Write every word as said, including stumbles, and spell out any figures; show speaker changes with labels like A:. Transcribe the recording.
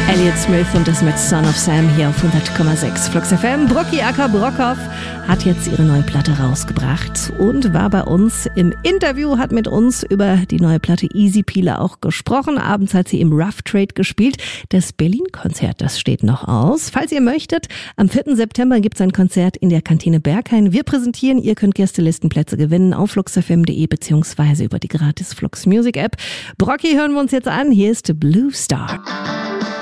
A: Elliott Smith und das mit Son of Sam hier auf hundert Komma sechs Flux F M. Brocki Acker Brockhoff hat jetzt ihre neue Platte rausgebracht und war bei uns im Interview, hat mit uns über die neue Platte Easy Peeler auch gesprochen. Abends hat sie im Rough Trade gespielt. Das Berlin-Konzert, das steht noch aus. Falls ihr möchtet, am vierten September gibt es ein Konzert in der Kantine Berghain. Wir präsentieren, ihr könnt Gästelistenplätze gewinnen auf fluxfm punkt de beziehungsweise über die gratis Flux Music App. Brocki hören wir uns jetzt an. Hier ist Blue Star.